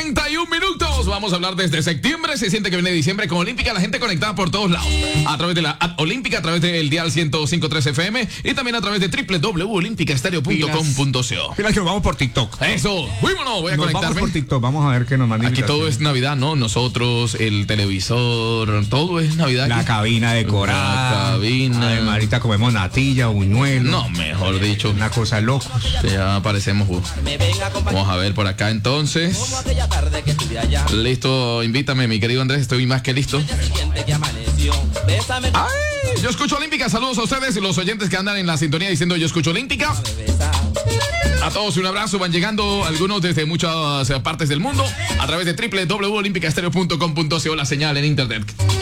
31 minutos. Vamos a hablar desde septiembre. Se siente que viene diciembre con Olímpica. La gente conectada por todos lados. A través de la app Olímpica, a través del dial 105.3 FM y también a través de www.olimpicaestereo.com.co. Mira que nos vamos por TikTok. Eso. Fuímonos. Voy a Nos conectarme. vamos por TikTok. Vamos a ver qué nos manda. Aquí todo es Navidad, ¿no? Nosotros, el televisor, todo es Navidad. La aquí. cabina decorada. La cabina. Ay, Marita, comemos natilla, buñuelo. No, mejor dicho. Una cosa de locos. Ya aparecemos. Vamos a ver por acá entonces. Listo, invítame, mi querido Andrés. Estoy más que listo. Ay, yo escucho Olímpica. Saludos a ustedes y los oyentes que andan en la sintonía diciendo yo escucho Olímpica. A todos un abrazo. Van llegando algunos desde muchas partes del mundo a través de www.olimpicaestereo.com.co, la señal en internet.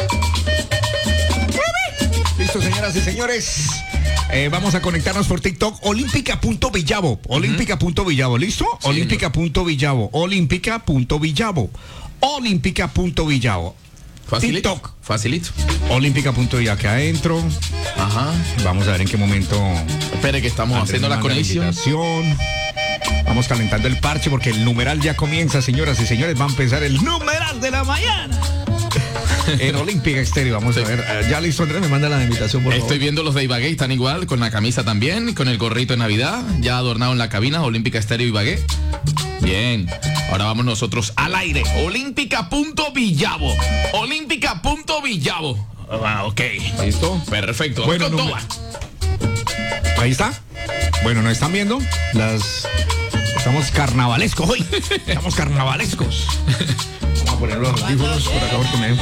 Listo, señoras y señores. Vamos a conectarnos por TikTok. Olímpica.villavo. Olímpica.villavo. ¿Listo? Sí, Olímpica.villavo. Olímpica.villavo. Olímpica.villavo. Facilito. TikTok. Facilito. Olímpica.villavo. Aquí adentro. Ajá. Vamos a ver en qué momento. Espere que estamos Andrés haciendo la manda conexión. invitación. Vamos calentando el parche porque el numeral ya comienza, señoras y señores. Va a empezar el numeral de la mañana. En Olímpica Estéreo, vamos a ver. Ya listo, Andrés, me manda la invitación, por favor. Estoy viendo los de Ibagué, están igual, con la camisa también, con el gorrito de Navidad, ya adornado en la cabina, Olímpica Estéreo Ibagué. Bien, ahora vamos nosotros al aire. Olímpica.villavo. Olímpica.villavo. Ah, ok. ¿Listo? Perfecto. Bueno, Con no, toda. ahí está. Bueno, nos están viendo Estamos carnavalescos hoy. Estamos carnavalescos. Vamos a poner los audífonos por acá porque me ven.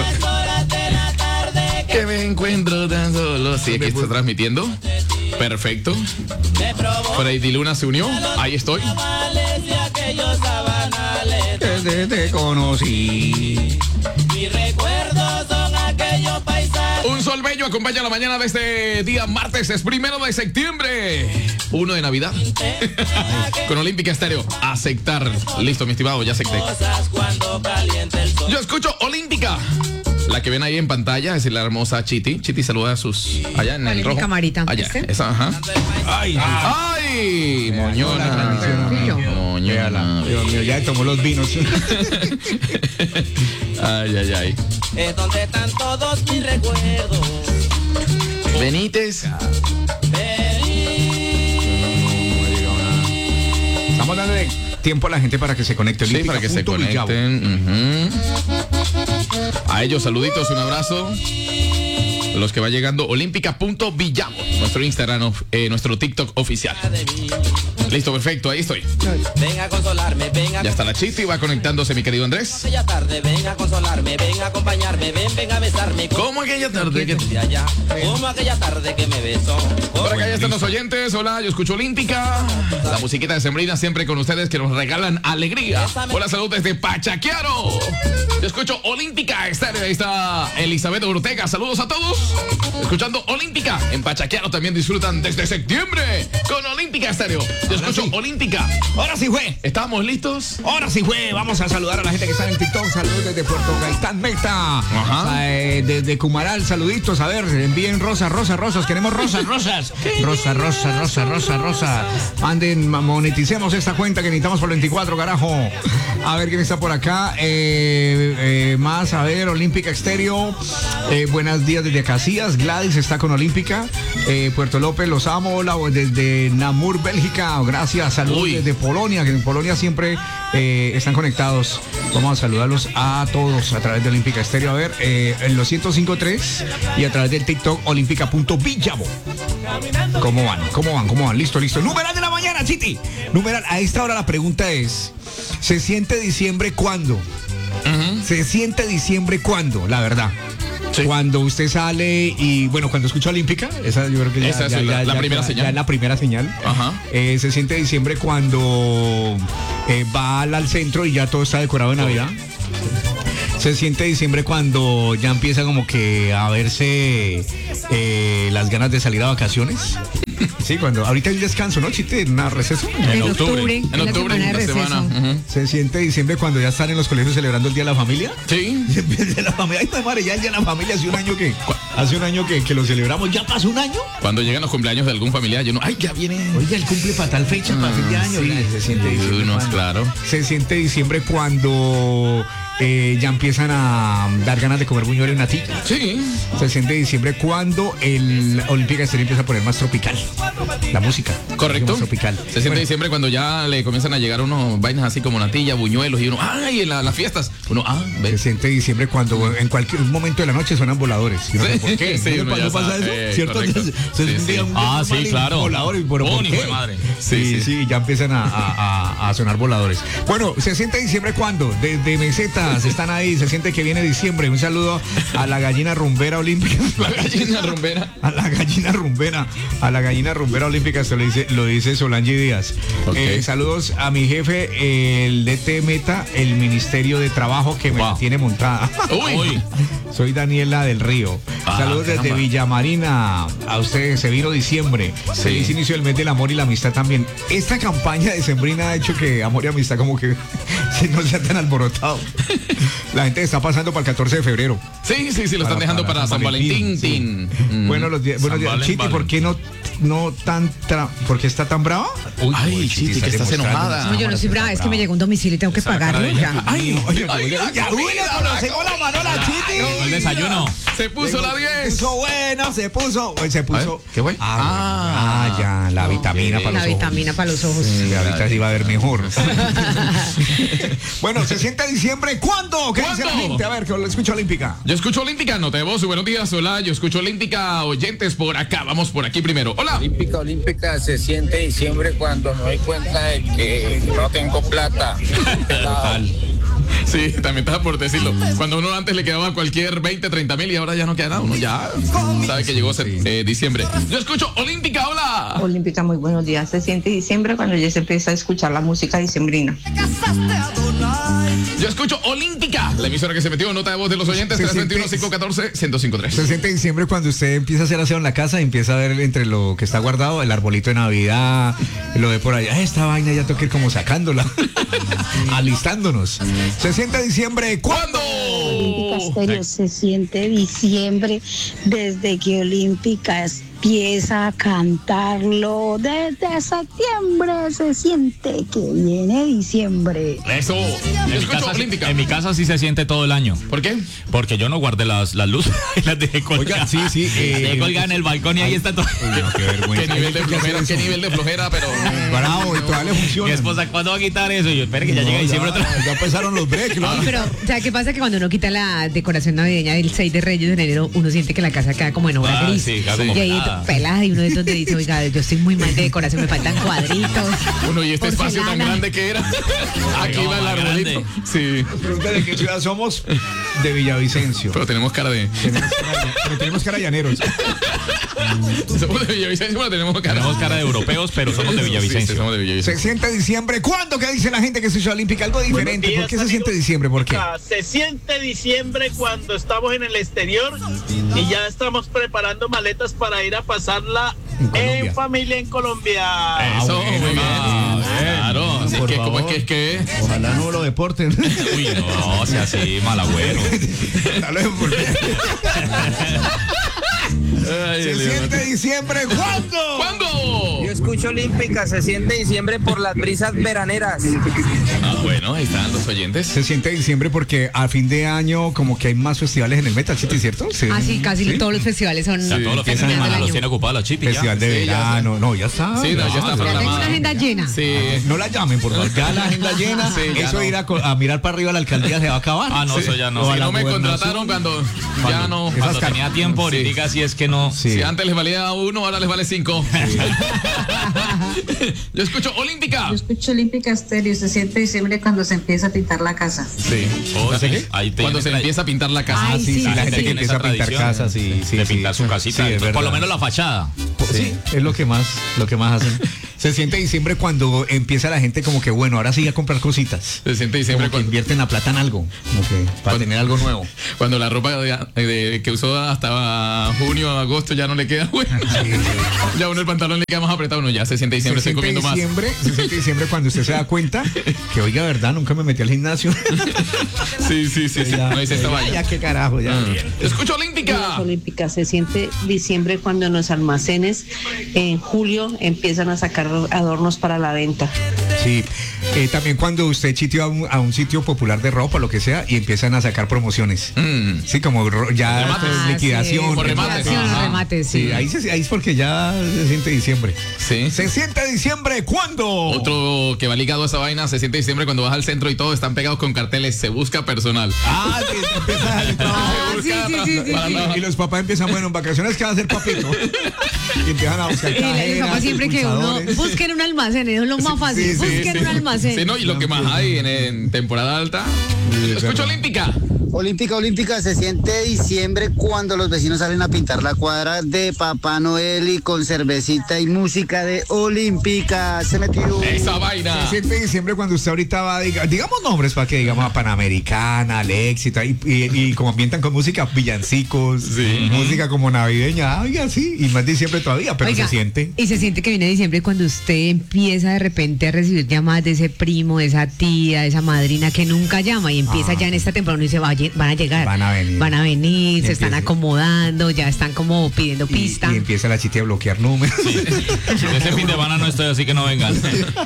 Que me encuentro tan solo. Sí, aquí está transmitiendo. Perfecto. Freddy Luna se unió. Ahí estoy. Desde te conocí. Un sol bello acompaña la mañana de este día martes, es 1 de septiembre, 1 de Navidad. Con Olímpica Estéreo. Aceptar. Listo, mi estimado, ya acepté. Yo escucho Olímpica. La que ven ahí en pantalla es la hermosa Chiti. Chiti saluda a sus allá en el rojo. Camarita. Allá, ¿Viste? esa, ajá. Ay, ¡Ay! Moñona. véala. Dios mío, ya tomó los vinos. Ay, ay, ay. Es donde están todos mis recuerdos. Benítez. Estamos dándole tiempo a la gente para que se conecte. Sí, para que se conecten. A ellos saluditos, un abrazo. Los que va llegando, Olímpica.villavo, nuestro Instagram, nuestro TikTok oficial. Listo, perfecto, ahí estoy. Venga a consolarme, venga. Ya está la Chiti, va conectándose mi querido Andrés. Aquella tarde, venga a consolarme, venga a acompañarme, venga a besarme. ¿Cómo aquella tarde que De allá, como aquella tarde que me besó. Por acá ya están los oyentes. Hola, yo escucho Olímpica. La musiquita de Sembrina siempre con ustedes que nos regalan alegría. Hola, salud desde Pachaquiaro. Yo escucho Olímpica Estéreo. Ahí está Elizabeth Ortega. Saludos a todos. Escuchando Olímpica. En Pachaquiaro también disfrutan desde septiembre con Olímpica Estéreo. Yo escucho Olímpica. Ahora sí fue. ¿Estamos listos? Ahora sí fue. Vamos a saludar a la gente que está en TikTok. Saludos desde Puerto Gaitán Meta. Ajá. Desde Cumaral, saluditos. A ver, envíen rosas. Queremos rosas. Rosa. Manden, moneticemos esta cuenta que necesitamos por 24, carajo. A ver quién está por acá. Más, a ver, Olímpica Estéreo. Buenos días desde Casillas. Gladys está con Olímpica. Puerto López, los amo. Hola, desde Namur, Bélgica. Gracias. Saludos desde Polonia, que en Polonia siempre están conectados. Vamos a saludarlos a todos a través de Olímpica Estéreo. A ver, en los 105.3 y a través del TikTok Olímpica.villavo. ¿Cómo van? Listo. Numeral de la mañana, Chiti. Numeral. A esta hora la pregunta es: ¿se siente diciembre cuándo? ¿Se siente diciembre cuándo? La verdad. Sí. Cuando usted sale y, bueno, cuando escucha Olímpica, esa yo creo que Esa es la primera señal. Ya es la primera señal. Ajá. Se siente diciembre cuando va al centro y ya todo está decorado de Navidad. Se siente diciembre cuando ya empieza como que a verse las ganas de salir a vacaciones. Sí, cuando ahorita hay descanso, ¿no, Chiste? Una receso. En octubre. En octubre, la la semana. Ujú. Se siente diciembre cuando ya están en los colegios celebrando el Día de la Familia. Sí. El Día de la Familia. Ay, madre, ya el Día de la Familia hace un año que lo celebramos. ¿Ya pasó un año? Cuando llegan los cumpleaños de algún familiar, yo no, ay, ya viene. Oiga, el cumple para tal fecha, para fin de año. Sí. Se siente diciembre. Unos, cuando- claro. Se siente diciembre cuando ya empiezan a dar ganas de comer buñuelos y natilla. Sí. Se siente diciembre cuando el Olímpica Estéreo empieza a poner más tropical. La música. Correcto. Más tropical. Se siente diciembre cuando ya le comienzan a llegar unos vainas así como natilla, buñuelos y uno, ay, en las fiestas. Uno, Se ve. siente diciembre cuando en cualquier momento de la noche suenan voladores. Y no sé Sí, por qué. sí, ¿No uno le ya pasa sabe, eso? ¿Cierto? correcto. Se Sí, siente sí. un día Ah, normal sí, y claro. Voladores, pero ¿por Un hijo qué? de madre. Sí, sí, ya empiezan a sonar voladores. Bueno, se siente diciembre cuando desde mesetas están ahí, se siente que viene diciembre. Un saludo a la gallina rumbera olímpica. La gallina rumbera. A la gallina rumbera olímpica, esto lo dice Solange Díaz. Ok. Saludos a mi jefe, el DT Meta, el Ministerio de Trabajo que me la tiene montada. Uy. Soy Daniela del Río. Ah, Saludos desde caramba. Villamarina. A ustedes, se vino diciembre. Sí. Feliz inicio del mes del amor y la amistad también. Esta campaña de Sembrina ha hecho que amor y amistad como que no sea tan alborotado. La gente está pasando para el 14 de febrero. Sí, lo están dejando para San Valentín. sí. tin. Buenos días. San Chiti, Valen. ¿por qué ¿por qué está tan brava? Ay, Chiti, que estás enojada. No, yo no soy brava, es que me llegó un domicilio y tengo que pagarlo ya. Ay, Oye, ay, ya, la uy, comida, le conocemos la mano a la Chiti. El desayuno. Se puso la 10. Se puso. ¿Qué fue? Ya, la vitamina para los La ojos. vitamina para los ojos. Sí, ahorita sí va a ver mejor. Bueno, se siente diciembre. ¿Cuándo? ¿Qué dice la ¿Cuándo? gente? A ver, que lo escucho olímpica. Yo escucho Olímpica, nota de voz. Buenos días, hola. Yo escucho Olímpica, oyentes por acá. Vamos por aquí primero. Hola. Olímpica se siente diciembre cuando me doy cuenta de que no tengo plata. Sí, también estaba por decirlo. Cuando uno antes le quedaba cualquier 20, 30 mil y ahora ya no queda nada. Uno ya sabe que llegó diciembre. Yo escucho Olímpica, hola. Olímpica, muy buenos días. Se siente diciembre cuando ya se empieza a escuchar la música dicembrina. Yo escucho Olímpica, la emisora que se metió en nota de voz de los oyentes, Se 321-514-1053. Se siente diciembre cuando usted empieza a hacer aseo en la casa y empieza a ver entre lo que está guardado, el arbolito de Navidad, lo de por allá. Esta vaina ya tengo que ir como sacándola, alistándonos. Se siente diciembre. ¿Cuándo? Olímpica Estéreo, se siente diciembre desde que Olímpica empieza a cantarlo. Desde septiembre se siente que viene diciembre. Eso. Yo escucho Olímpica. En mi casa sí se siente todo el año. ¿Por qué? Porque yo no guardé las luces y las dejé colgadas. Oiga, sí. Las dejé colgadas en el balcón y ahí está todo. Uy, no, qué vergüenza. ¿Qué nivel de Hay que flojera? hacer ¿Qué eso. nivel de flojera? Pero. Bravo, y todavía le Mi funciona. esposa, ¿cuándo va a quitar eso? Y yo, espere que ya llega diciembre otra vez. Ya empezaron los breaks, ¿no? Pero, o sea, ¿qué pasa? Que cuando uno quita la decoración navideña del 6 de Reyes de enero, uno siente que la casa queda como en obra Ah, gris. sí, queda como y ahí pelada. pelada y uno es donde dice, oiga, yo estoy muy mal de decoración, me faltan cuadritos. Uno, y este espacio tan porcelana. grande que era. Aquí No, va el más arbolito. grande. Sí. Pregunta de qué ciudad somos. De Villavicencio. Pero tenemos cara de. Tenemos cara de llaneros. Somos de Villavicencio, pero tenemos cara. Tenemos cara de europeos, pero somos de Sí, Villavicencio. somos de Se Villavicencio. siente diciembre. ¿Cuándo? ¿Qué dice la gente que se hizo olímpica? Algo diferente. ¿Por qué se siente diciembre? ¿Por qué? Se siente diciembre cuando estamos en el exterior y ya estamos preparando maletas para ir a pasarla En Colombia. en familia en Colombia. Eso, bueno, muy bien. Claro. Así Por que, ¿cómo favor. es que? Ojalá no lo deporten. Uy, no, o sea, así, mal agüero. Hasta luego, porque se siente diciembre. ¿Cuándo? ¿Cuándo? Yo escucho Olímpica, se siente diciembre por las brisas veraneras. Ah, bueno, ahí están los oyentes. Se siente diciembre porque a fin de año como que hay más festivales en el Metal City, ¿cierto? Sí. Así, casi ¿Sí? todos los festivales son. O sea, todos los fines de terminados semana del los año. tiene ocupados la Chiti. Festival de Sí, ya verano. No, ya está. Sí, no, ya está Ya tengo programado. una agenda llena. Sí. No la llamen, por favor. Ya la agenda llena. Sí, ya Eso no. ir a mirar para arriba a la alcaldía se va a acabar. Ah, no, Sí. eso ya no. O a Si la no me gobernación. contrataron cuando ya no. Esas Cuando car- tenía tiempo, ahorita sí es que no. Sí. Si antes les valía 1, ahora les vale 5. Yo escucho Olímpica. Yo escucho Olímpica Estéreo, se siente diciembre cuando se empieza a pintar la casa. Sí. Oh, sí. Ahí te Cuando se empieza a pintar la casa. Ah, sí, sí, la gente que tiene empieza a esa pintar tradición casas y de pintar su casita. Sí, es Por lo verdad. menos la fachada. Sí, es lo que más hacen. Se siente diciembre cuando empieza la gente como que, bueno, ahora sí a comprar cositas. Se siente diciembre cuando invierten la plata en algo, como que para tener algo nuevo. Cuando la ropa que usó hasta junio, agosto ya no le queda buena. Sí. Ya uno el pantalón le queda más apretado, uno ya se siente diciembre, estoy comiendo más. Se siente diciembre cuando usted se da cuenta que, oiga, verdad, nunca me metí al gimnasio. Sí. Ya, no hice esta vaina. Ya, qué carajo, ya. Escucho Olímpica. Olímpica, se siente diciembre cuando en los almacenes en julio empiezan a sacar adornos para la venta. Sí, también cuando usted chitió a un sitio popular de ropa, lo que sea, y empiezan a sacar promociones. Sí, como ya liquidación. Remates, sí. Ahí es porque ya se siente diciembre. Sí. ¿Se siente diciembre cuándo? Otro que va ligado a esa vaina, se siente diciembre cuando vas al centro y todos están pegados con carteles, se busca personal. Sí. Y los papás empiezan, bueno, en vacaciones, ¿qué va a hacer papito? Y empiezan a buscar cajeras, y los papás siempre que uno busquen un almacén, es lo más fácil, busquen un almacén. Sí, no, y lo que más hay en temporada alta. Escucho Olímpica. Olímpica, se siente diciembre cuando los vecinos salen a pintar la cuadra de Papá Noel y con cervecita y música de Olímpica. Se metió. Esa vaina. Se siente diciembre cuando usted ahorita va, digamos nombres para que digamos a Panamericana, al Éxito, y como ambientan con música, villancicos, música como navideña, así, y más diciembre todavía, pero se siente. Y se siente que viene diciembre cuando usted empieza de repente a recibir llamadas de ese primo, de esa tía, de esa madrina que nunca llama y empieza ya en esta temporada uno dice, van a llegar, van a venir, se están acomodando, ya están como pidiendo pista. Y empieza la chitia a bloquear números. Este fin de semana no estoy, así que no vengan.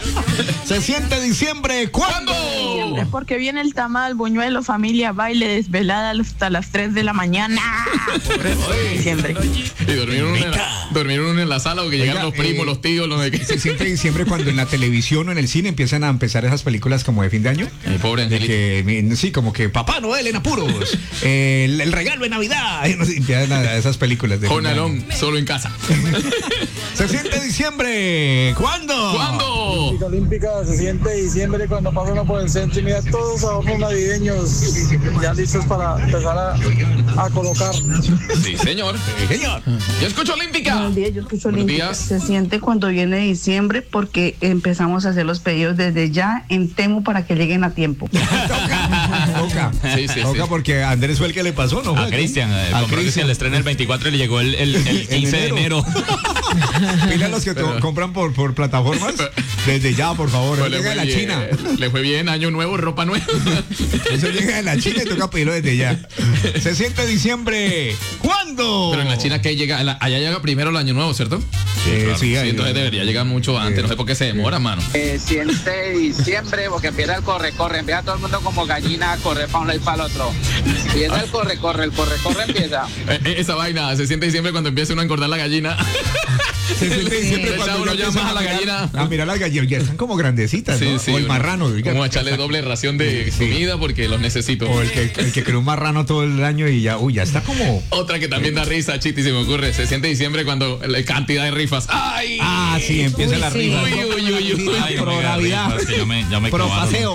Se siente diciembre, ¿cuándo? Diciembre, porque viene el tamal, buñuelo, familia, baile, desvelada hasta las 3 de la mañana. Diciembre. Y dormieron en la sala o que llegaron los primos, los tíos, los de que... Se siente diciembre cuando en la televisión o en el cine empiezan a empezar esas películas como de fin de año. El pobre Angelito. Sí, como que Papá Noel en apuros, el regalo de Navidad, empiezan esas películas de Home Alone, solo en casa. Se siente diciembre, ¿cuándo? Olímpica, se siente diciembre cuando pasa uno por el centro y mira todos adornos navideños ya listos para empezar a colocar. Sí, señor. Yo escucho Olímpica. Buenos días, yo escucho Olímpica. Se siente cuando viene diciembre porque empezamos a hacer los pedidos desde ya en Temu para que lleguen a tiempo. Toca. Toca porque a Andrés fue el que le pasó, ¿no? A Cristian. Cristian le estrena el 24 y le llegó el 15 de enero. Mira los que compran por plataformas. Desde ya, por favor. Pues llega de la China. Le fue bien, año nuevo, ropa nueva. Eso llega de la China y toca pedirlo desde ya. Se siente diciembre. ¿Cuándo? Pero en la China que llega, allá llega primero el año nuevo, ¿cierto? Sí, entonces debería llegar mucho antes. No sé por qué se demora, mano. Siente diciembre porque empieza el corre, empieza todo el mundo como gallina a correr para un lado y para el otro. Empieza el corre, empieza. Esa vaina, se siente diciembre cuando empieza uno a engordar la gallina. Se siente diciembre cuando uno llama a la gallina. Mira las gallinas, ya están como grandecitas, ¿no? Sí, o el marrano. Como a echarle doble ración de comida porque los necesito. O el que creó un marrano todo el año y ya está como... Otra que también da risa, Chiti, se me ocurre. Se siente diciembre cuando la cantidad de rifas. ¡Ay! Sí, empieza la rifa. Pro Navidad. Ya me pro paseo.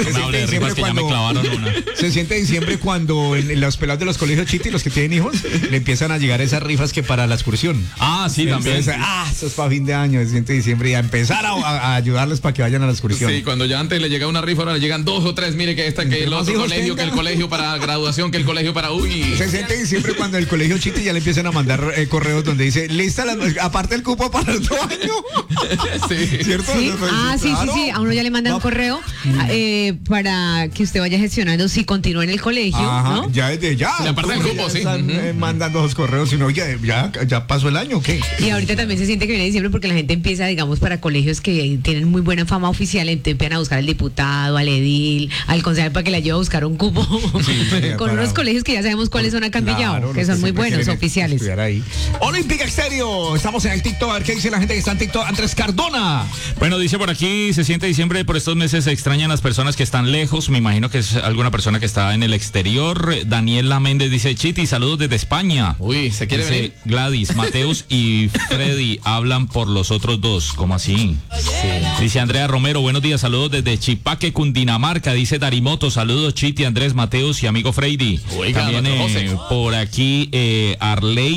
Se siente diciembre cuando en los pelados de los colegios Chiti, los que tienen hijos, le empiezan a llegar esas rifas que para la excursión. Sí, también. Eso es para fin de año, se siente diciembre y a empezar a ayudarles para que vayan a la excursión. Sí, cuando ya antes le llega una rifa, ahora le llegan 2 o 3, mire que que el otro colegio, que el colegio para graduación, que el colegio para Se siente diciembre cuando el colegio Chiti ya le empiezan a mandar correos donde dice, lista aparte el cupo para el otro año. Sí. ¿Cierto? Sí, sí, a uno ya le mandan un correo para que usted vaya gestionando si continúa en el colegio, ¿no? Ya desde ya. Y aparte del cupo, sí. Están mandando los correos, sino ya pasó el año, ¿o qué? Y ahorita también se siente que viene diciembre porque la gente empieza, digamos, para colegios que tienen muy buena fama oficial, entonces empiezan a buscar al diputado, al edil, al concejal para que le ayude a buscar un cupo. Con unos colegios que ya sabemos cuáles son acá en Villavo, que son muy buenos, oficiales. Olímpica Estéreo, estamos en el TikTok, a ver qué dice la gente que está en TikTok. Andrés Cardona. Bueno, dice por aquí, se siente diciembre, por estos meses se extrañan las personas que están lejos, me imagino que es alguna persona que está en el exterior. Daniela Méndez dice, Chiti, saludos desde España. Uy, ¿se quiere venir? Gladys, Mateus y Freddy hablan por los otros dos, ¿cómo así? Sí. Dice Andrea Romero, buenos días, saludos desde Chipaque, Cundinamarca. Dice Darimoto, saludos Chiti, Andrés, Mateus y amigo Freddy. Oiga, también por aquí Arley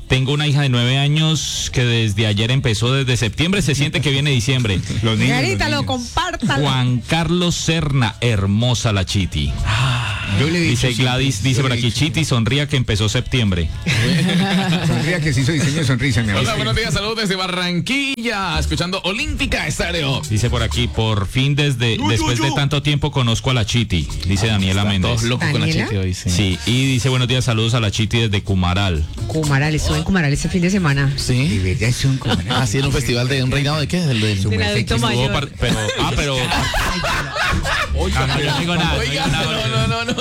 Tengo una hija de 9 años que desde ayer empezó, desde septiembre se siente que viene diciembre. Carítalo, compártalo. Juan Carlos Serna, hermosa la Chiti. Yo le dice Gladys, dice por aquí, Chiti, sonría que empezó septiembre. Sonría que se hizo diseño de sonrisa, mi amor. Hola, buenos días, saludos desde Barranquilla, escuchando Olímpica Estéreo. Dice por aquí, por fin después de tanto tiempo conozco a la Chiti, dice Daniela Méndez. Todos locos con la Chiti hoy, sí. Sí, y dice buenos días, saludos a la Chiti desde Cumaral. Cumaral, estuve en Cumaral este fin de semana. Sí. Así en un festival de un reinado de qué? Del adulto mayor. Pero oiga, no digo nada. No.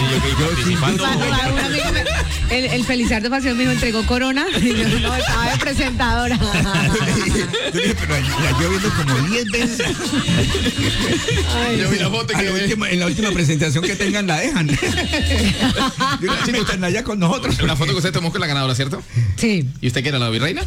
El Felizardo Pasión me dijo, entregó corona. Y yo no, estaba de presentadora. Pero la yo viendo como 10 veces. Yo vi la foto en la última presentación que tengan la dejan. Están allá con nosotros. Una foto que usted tomó con la ganadora, ¿cierto? Sí. ¿Y usted qué era, la virreina?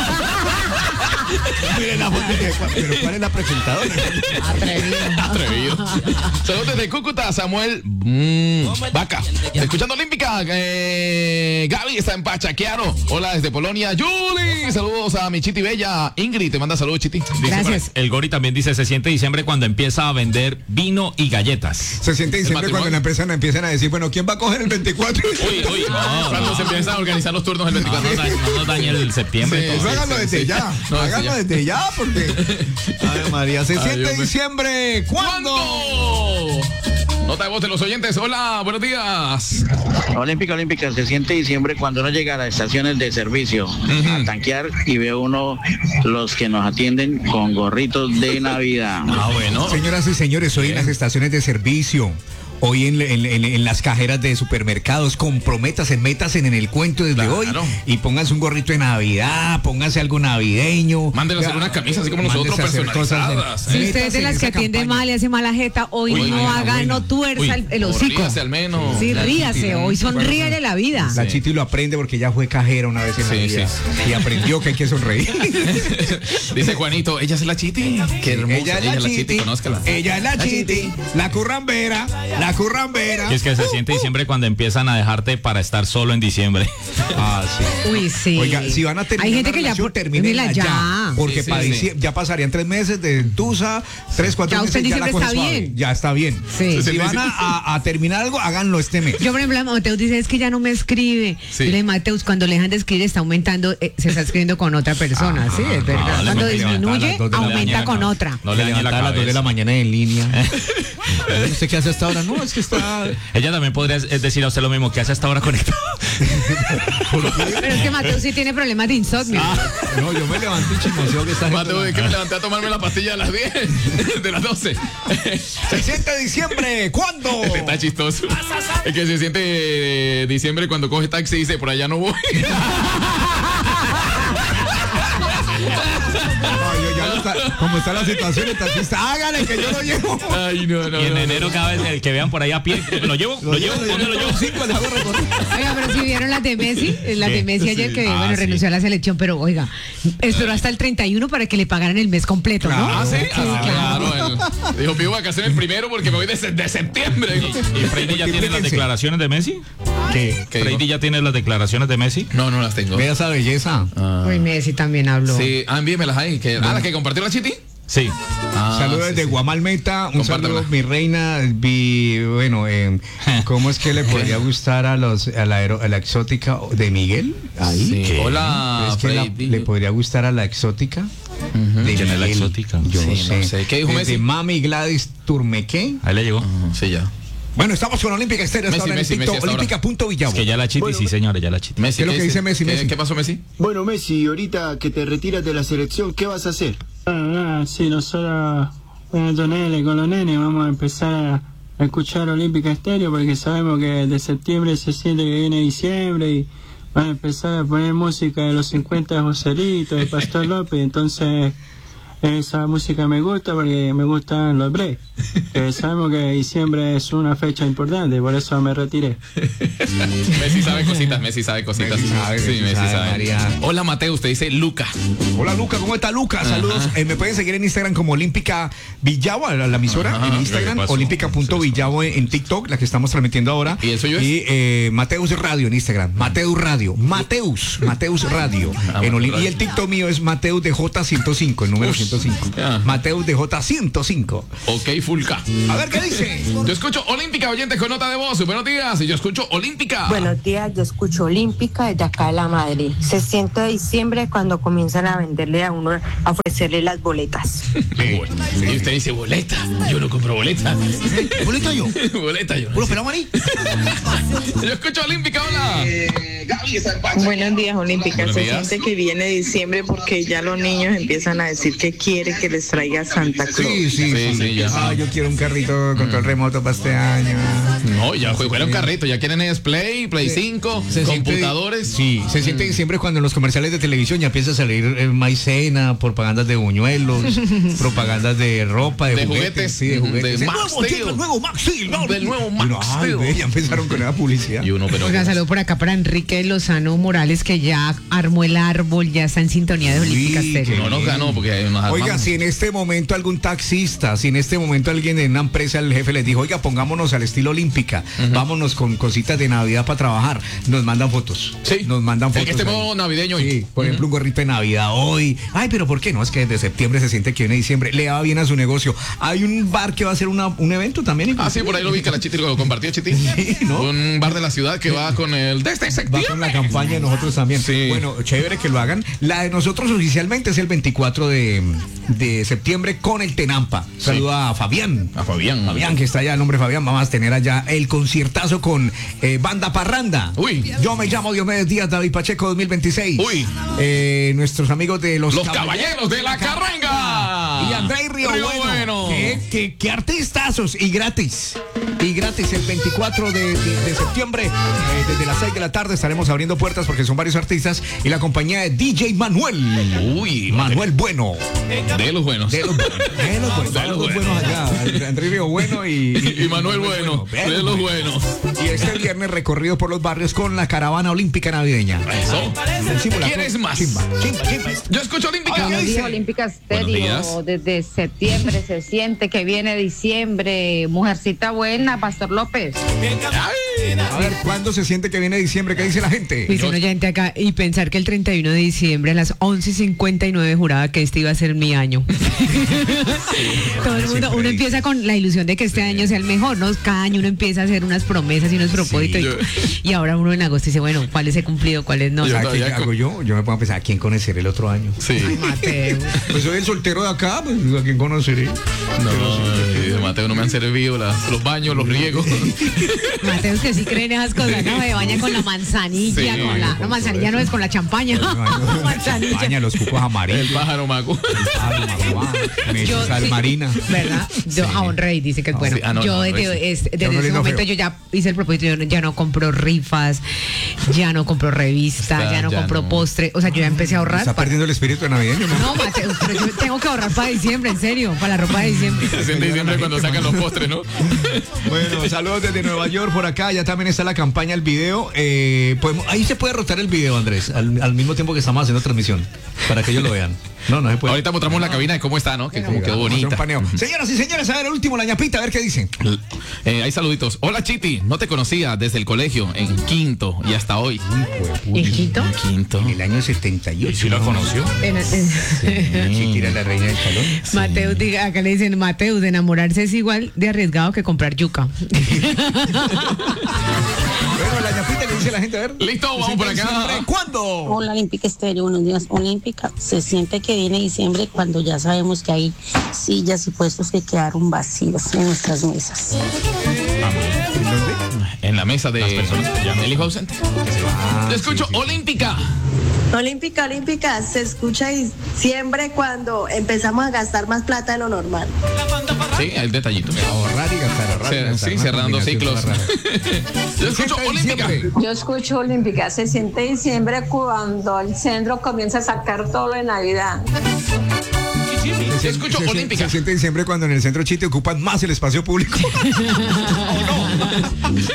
Miren la foto, pero ¿cuál es la presentadora? Atrevido. Saludos desde Cúcuta, Samuel Vaca. Escuchando Olímpica, Gaby está en Pachaquiaro. Hola desde Polonia, Julie. Saludos a mi Chiti Bella. Ingrid te manda saludos, Chiti. Gracias. El Gori también dice, se siente diciembre cuando empieza a vender vino y galletas. Se siente diciembre cuando la empresa empiezan a decir, bueno, ¿quién va a coger el 24? Uy, cuando se empiezan a organizar los turnos el 24. No nos dañe el septiembre. Sí, háganlo desde ya. Háganlo desde ya, porque... Ay, María, se siente diciembre. ¿Cuándo? Nota de voz de los oyentes. Hola, buenos días. Olímpica, se siente diciembre cuando uno llega a las estaciones de servicio a tanquear y ve uno los que nos atienden con gorritos de Navidad. Bueno. Señoras y señores, hoy en las estaciones de servicio, hoy en las cajeras de supermercados, métase en el cuento desde hoy y pónganse un gorrito de Navidad, pónganse algo navideño. Mándenle hacer una camisa así como nosotros, personalizadas. Si usted es de las que atiende mal y hace mala jeta, hoy no haga, no tuerza el hocico. Ríase al menos. Sí, ríase, hoy sonríe de la vida. La Chiti lo aprende porque ya fue cajera una vez en la vida y aprendió que hay que sonreír. Dice Juanito, ella es la Chiti. Qué hermosa, ella es la Chiti, conózcala. Ella es la Chiti, la currambera, la currambera. Y es que se siente diciembre cuando empiezan a dejarte para estar solo en diciembre. Sí. Uy, sí. Oiga, si van a terminar, hay gente que ya termínela ya. Porque ya pasarían 3 meses de Tusa, 3, 4 meses. Ya la cosa está bien. Ya está bien. Sí. Si van a terminar algo, háganlo este mes. Yo, por ejemplo, Mateus dice, es que ya no me escribe. Sí. Dile, Mateus, cuando le dejan de escribir, está aumentando, se está escribiendo con otra persona. Sí, es verdad. Cuando disminuye, aumenta con otra. No le levantar a las 2 de la mañana en línea. ¿Usted qué hace hasta ahora? No, es que está... Ella también podría decir a usted lo mismo, que hace hasta ahora conectado. Pero es que Mateus sí tiene problemas de insomnio. No, yo me levanté chismoso que está... Mateus, es que me levanté a tomarme la pastilla a las 10 de las 12. Se siente diciembre, ¿cuándo? Está chistoso. Es que se siente diciembre cuando coge taxi y dice, por allá no voy. Como está la situación, el taxista, hágale que yo lo llevo. Ay, no. Y en enero cada vez el que vean por ahí a pie, lo llevo. ¿Dónde lo llevo? 5 le hago recorrido. Oiga, pero si vieron las de Messi, de Messi ayer que renunció a la selección, pero oiga, esperó hasta el 31 para que le pagaran el mes completo, ¿no? Ah, sí, claro. Dijo, pido vacaciones primero porque me voy de septiembre. ¿Y Freddy ya tiene las declaraciones de Messi? ¿Qué? ¿Freddy ya tiene las declaraciones de Messi? No las tengo. Vea esa belleza. Uy, Messi también habló. Sí, envíemelas ahí. ¿La que compartió la Chiti? Sí. Saludos desde Guamalmeta. Un saludo, mi reina. ¿Cómo es que le podría gustar a la exótica de Miguel? Ahí. Sí. Hola, ¿es que le podría gustar a la exótica? ¿De quién es la exótica? Yo no sé. ¿Qué dijo Messi? De Mami Gladys Turmeque. Ahí le llegó. Sí, ya. Bueno, estamos con Olímpica Estéreo. Messi, Olímpica.Villavo. Es que ya la Chiti, sí, señores, ya la Chiti. ¿Qué es lo que dice Messi? ¿Qué pasó, Messi? Bueno, Messi, ahorita que te retiras de la selección, ¿qué vas a hacer? Sí, nosotros con los nenes vamos a empezar a escuchar Olímpica Estéreo porque sabemos que de septiembre se siente que viene diciembre y van a empezar a poner música de los 50 de Joselito, de Pastor López, entonces esa música me gusta porque me gustan los breaks. Sabemos que diciembre es una fecha importante, por eso me retiré. Messi sabe cositas. Messi sabe. María. Hola Mateo, usted dice Luca. Hola Luca, ¿cómo está Luca? Saludos. Me pueden seguir en Instagram como Olímpica Villavo, la emisora en Instagram, olímpica.villavo en TikTok, la que estamos transmitiendo ahora. ¿Y el suyo es? Y Mateus Radio en Instagram, Mateus Radio, Mateus Radio. Y el TikTok mío es Mateus de J105, el número 105. Mateus de J105. Ok, Fulca. A ver, ¿qué dice? Yo escucho Olímpica, oyentes con nota de voz. Buenos días, yo escucho Olímpica. Buenos días, yo escucho Olímpica desde acá de la Madrid. Se siente diciembre cuando comienzan a venderle a uno, a ofrecerle las boletas. Y usted dice boleta, yo no compro boleta. ¿Boleta yo? Boleta yo. ¿Puro pelado maní? Yo escucho Olímpica, hola. Buenos días, Olímpica. Buenos Se días. siente que viene diciembre porque ya los niños empiezan a decir que quiere que les traiga Santa Claus. Sí, ya. Yo quiero un carrito control remoto para este año. No, ya fuera un carrito, ya quieren es Play 5, computadores. Se siente diciembre cuando en los comerciales de televisión ya empieza a salir maicena, propagandas de buñuelos, propagandas de ropa, de juguetes. Sí, de juguetes. De Max Steel. Del nuevo Max Steel. Del nuevo Max Steel. Ya empezaron con esa publicidad. Oiga, saludo por acá para Enrique Lozano Morales, que ya armó el árbol, ya está en sintonía de Olímpica Estéreo. No nos ganó porque hay unas Oiga, si en este momento algún taxista, si en este momento alguien en una empresa, el jefe les dijo, oiga, pongámonos al estilo Olímpica, vámonos con cositas de Navidad para trabajar, nos mandan fotos. Sí. Nos mandan fotos. En este modo navideño hoy. Sí, por ejemplo, un gorrito de Navidad hoy. Ay, pero ¿por qué no? Es que desde septiembre se siente que viene diciembre, le va bien a su negocio. Hay un bar que va a hacer un evento también. Sí, por ahí lo vi que la Chiti lo compartió, Chiti. Sí, ¿no? Un bar de la ciudad que va con el desde septiembre. Va con la campaña de nosotros también. Sí. Bueno, chévere que lo hagan. La de nosotros oficialmente es el 24 de septiembre con el Tenampa. Saluda a Fabián. Fabián, que está allá, el nombre Fabián. Vamos a tener allá el conciertazo con Banda Parranda. Uy. Yo me llamo Diomedes Díaz, David Pacheco 2026. Uy. Nuestros amigos de los Caballeros de la Carranga. Y André Río Bueno. ¿Qué artistazos? Y gratis. El 24 de septiembre, desde las 6 de la tarde, estaremos abriendo puertas porque son varios artistas y la compañía de DJ Manuel. Uy, Manuel Bueno. De los buenos. De los buenos allá. André Río Bueno y Manuel Bueno. De los buenos. Y este viernes recorrido por los barrios con la caravana olímpica navideña. Eso. ¿Quieres más? Chimba. Yo escucho Olímpica. Buenos días, Olímpica Estéreo. Desde septiembre se siente que viene diciembre. Mujercita buena, Pastor López. A ver, ¿cuándo se siente que viene diciembre? ¿Qué dice la gente? Dice una gente acá, y pensar que el 31 de diciembre a las 11:59 juraba que este iba a ser mi año. Todo el mundo, uno empieza con la ilusión de que este año sea el mejor, ¿no? Cada año uno empieza a hacer unas promesas y unos propósitos. Y ahora uno en agosto dice, bueno, ¿cuáles he cumplido, cuáles no? ¿Sabes qué hago yo? Yo me pongo a pensar, ¿a quién conoceré el otro año? Sí. Ay, Mateo. Pues soy el soltero de acá, pues ¿a quién conoceré? Mateo, no me han servido los baños, los riegos. Mateo, que sí creen esas cosas, ¿no? Me bañan con la manzanilla, Sí, con la... No, manzanilla no es con la champaña. Manzanilla. Champaña, los cucos amarillos. El pájaro mago. Sal marina. ¿Verdad? Yo, Jabón Rey dice que es bueno. Yo desde ese momento yo ya hice el propósito, yo ya no compro rifas, ya no compro revistas, ya no compro postre. O sea, yo ya empecé a ahorrar. Está perdiendo el espíritu navideño, ¿no? No, Mateo, pero yo tengo que ahorrar para diciembre, en serio, para la ropa de diciembre. Es en diciembre cuando sacan los postres, ¿no? Bueno, saludos desde Nueva York por acá. Ya también está la campaña, el video. Ahí se puede rotar el video, Andrés, al mismo tiempo que estamos haciendo transmisión, para que ellos lo vean. No se puede. Ahorita mostramos la cabina de cómo está, ¿no? Que como quedó bonita. Señoras y señores, a ver el último, la ñapita, a ver qué dicen. Hay saluditos. Hola, Chiti, no te conocía desde el colegio, en quinto y hasta hoy. ¿En quinto? Quinto. En el año 78. ¿Sí lo conoció? Chiti era la reina del salón. Mateo, acá le dicen, Mateo, de enamorarse es igual de arriesgado que comprar yuca. Bueno, la ñapita que dice la gente, a ver. Listo, vamos por acá. ¿Cuándo? Hola, Olímpica Estéreo, buenos días. Olímpica, se siente que viene diciembre cuando ya sabemos que hay sillas y puestos que quedaron vacíos en nuestras mesas. ¿En dónde? En la mesa de las personas que llaman el hijo ausente. Yo escucho Olímpica. Olímpica, se escucha diciembre cuando empezamos a gastar más plata de lo normal. Sí, el detallito. Ahorrar y gastar. Sí, cerrando ciclos. Yo escucho Olímpica. Yo escucho Olímpica. Se siente diciembre cuando el centro comienza a sacar todo lo de Navidad. Yo escucho Olímpica. Se siente diciembre cuando en el centro Chite ocupan más el espacio público. ¿O no?